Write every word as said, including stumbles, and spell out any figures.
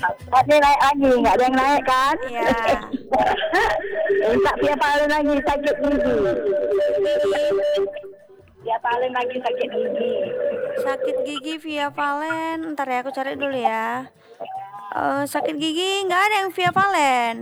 Ini naik lagi, nggak ada yang naik kan? Iya. Minta Via Valen lagi sakit gigi. Via Valen lagi sakit gigi. Sakit gigi Via Valen. Ntar ya aku cari dulu ya. Eh, sakit gigi nggak ada yang Via Valen.